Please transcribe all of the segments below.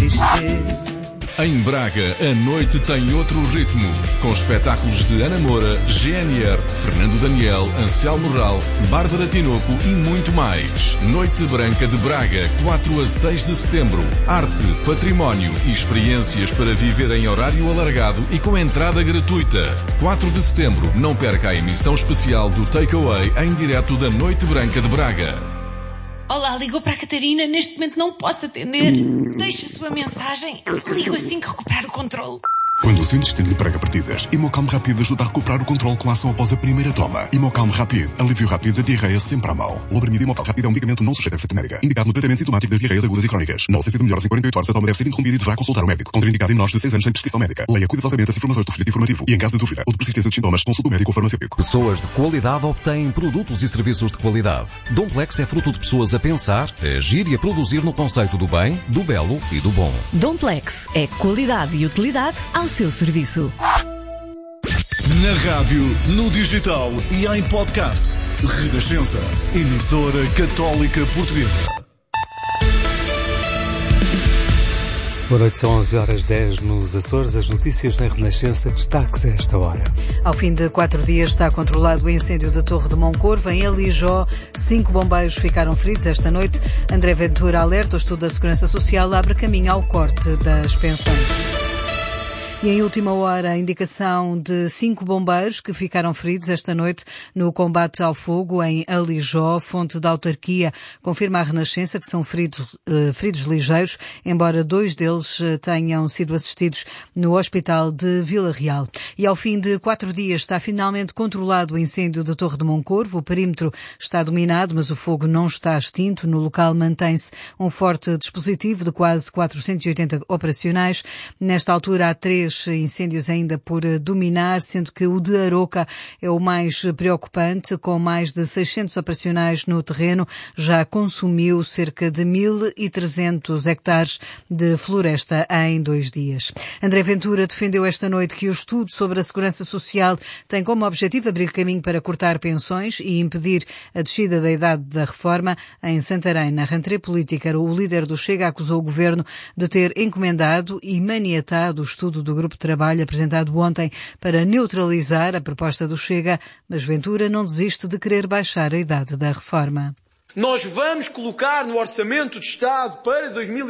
tristeza. Em Braga, a noite tem outro ritmo, com espetáculos de Ana Moura, GNR, Fernando Daniel, Anselmo Ralph, Bárbara Tinoco e muito mais. Noite Branca de Braga, 4 a 6 de setembro. Arte, património e experiências para viver em horário alargado e com entrada gratuita. 4 de setembro, não perca a emissão especial do Takeaway em direto da Noite Branca de Braga. Olá, ligou para a Catarina. Neste momento não posso atender. Deixe a sua mensagem. Ligo assim que recuperar o controle. Quando o seu intestino lhe prega partidas, Imocalm Rápido ajuda a recuperar o controle com a ação após a primeira toma. Imocalm Rápido, alívio rápido da diarreia sempre à mão. O Lobromida Imocalm Rápido é um medicamento não sujeito a receita médica, indicado no tratamento sintomático das diarreias agudas e crónicas. Na ausência de melhoras em 48 horas, a toma deve ser interrompida e deverá consultar o médico. Contraindicado em menores de 6 anos sem prescrição médica. Leia cuidadosamente as informações do folheto informativo e, em caso de dúvida ou de persistência de sintomas, consulte o médico ou farmacêutico. Pessoas de qualidade obtêm produtos e serviços de qualidade. Domplex é fruto de pessoas a pensar, a agir e a produzir no conceito do bem, do belo e do bom. Domplex é qualidade e utilidade ao seu serviço. Na rádio, no digital e em podcast. Renascença, emissora católica portuguesa. Boa noite, são 11h10 nos Açores. As notícias na Renascença, destaques a esta hora. Ao fim de 4 dias está controlado o incêndio da Torre de Moncorvo. Em Alijó, 5 bombeiros ficaram feridos esta noite. André Ventura alerta: o estudo da Segurança Social abre caminho ao corte das pensões. E em última hora, a indicação de 5 bombeiros que ficaram feridos esta noite no combate ao fogo em Alijó. Fonte da autarquia confirma à Renascença que são feridos ligeiros, embora 2 deles tenham sido assistidos no hospital de Vila Real. E ao fim de 4 dias está finalmente controlado o incêndio da Torre de Moncorvo. O perímetro está dominado, mas o fogo não está extinto. No local mantém-se um forte dispositivo de quase 480 operacionais. Nesta altura há 3 incêndios ainda por dominar, sendo que o de Aroca é o mais preocupante, com mais de 600 operacionais no terreno. Já consumiu cerca de 1.300 hectares de floresta em 2 dias. André Ventura defendeu esta noite que o estudo sobre a segurança social tem como objetivo abrir caminho para cortar pensões e impedir a descida da idade da reforma. Em Santarém, na rentrée política, o líder do Chega acusou o governo de ter encomendado e maniatado o estudo do grupo de trabalho apresentado ontem para neutralizar a proposta do Chega, mas Ventura não desiste de querer baixar a idade da reforma. Nós vamos colocar no Orçamento de Estado para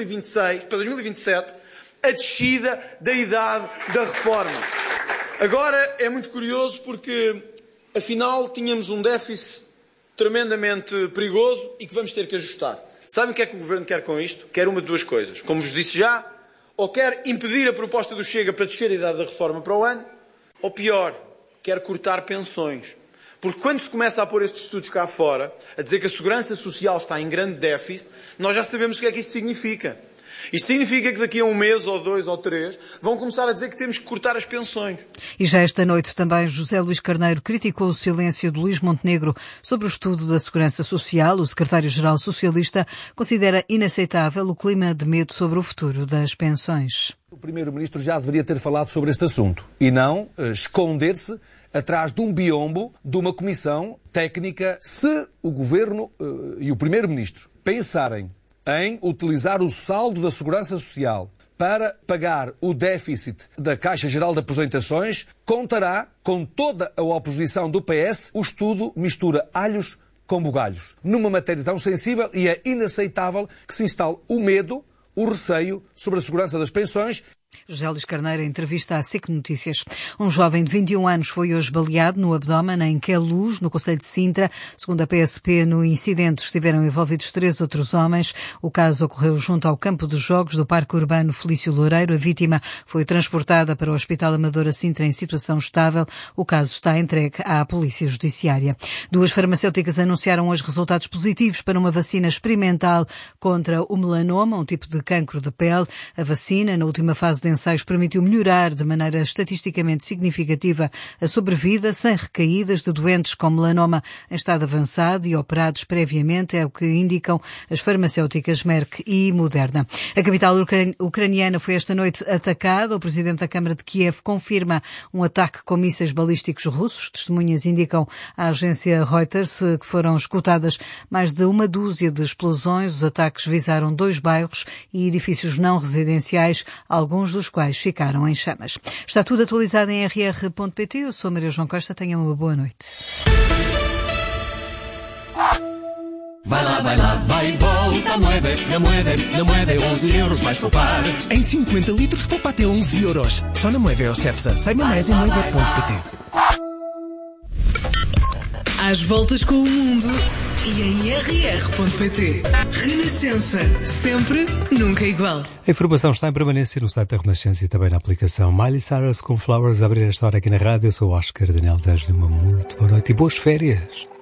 2027, a descida da idade da reforma. Agora é muito curioso porque, afinal, tínhamos um déficit tremendamente perigoso e que vamos ter que ajustar. Sabem o que é que o Governo quer com isto? Quer uma de 2 coisas. Como vos disse já, ou quer impedir a proposta do Chega para descer a idade da reforma para o ano, ou pior, quer cortar pensões. Porque quando se começa a pôr estes estudos cá fora, a dizer que a segurança social está em grande déficit, nós já sabemos o que é que isto significa. Isto significa que daqui a 1 mês, ou 2, ou 3, vão começar a dizer que temos que cortar as pensões. E já esta noite também José Luís Carneiro criticou o silêncio de Luís Montenegro sobre o estudo da Segurança Social. O secretário-geral socialista considera inaceitável o clima de medo sobre o futuro das pensões. O primeiro-ministro já deveria ter falado sobre este assunto e não esconder-se atrás de um biombo de uma comissão técnica. Se o governo e o primeiro-ministro pensarem em utilizar o saldo da Segurança Social para pagar o déficit da Caixa Geral de Aposentações, contará com toda a oposição do PS. O estudo mistura alhos com bugalhos. Numa matéria tão sensível, e é inaceitável que se instale o medo, o receio sobre a segurança das pensões. José Luís Carneiro, em entrevista à SIC Notícias. Um jovem de 21 anos foi hoje baleado no abdômen em Queluz, no concelho de Sintra. Segundo a PSP, no incidente estiveram envolvidos 3 outros homens. O caso ocorreu junto ao campo de jogos do Parque Urbano Felício Loureiro. A vítima foi transportada para o Hospital Amadora Sintra em situação estável. O caso está entregue à Polícia Judiciária. 2 farmacêuticas anunciaram hoje resultados positivos para uma vacina experimental contra o melanoma, um tipo de cancro de pele. A vacina, na última fase fase de ensaios permitiu melhorar de maneira estatisticamente significativa a sobrevida sem recaídas de doentes com melanoma em estado avançado e operados previamente, é o que indicam as farmacêuticas Merck e Moderna. A capital ucraniana foi esta noite atacada. O presidente da Câmara de Kiev confirma um ataque com mísseis balísticos russos. Testemunhas indicam à agência Reuters que foram escutadas mais de uma dúzia de explosões. Os ataques visaram 2 bairros e edifícios não residenciais, alguns dos quais ficaram em chamas. Está tudo atualizado em rr.pt. Eu sou Maria João Costa. Tenham uma boa noite. Vai lá, vai e volta, Moeve, 11 euros vais poupar. Em 50 litros poupa até 11 euros. Só na Moeve ou Cepsa. Saiba mais em moeve.pt. Às voltas com o mundo e em rr.pt. Renascença. Sempre, nunca igual. A informação está em permanência no site da Renascença e também na aplicação. Miley Cyrus com Flowers a abrir esta hora aqui na rádio. Eu sou o Oscar Daniel. Desejo-lhe uma muito boa noite e boas férias.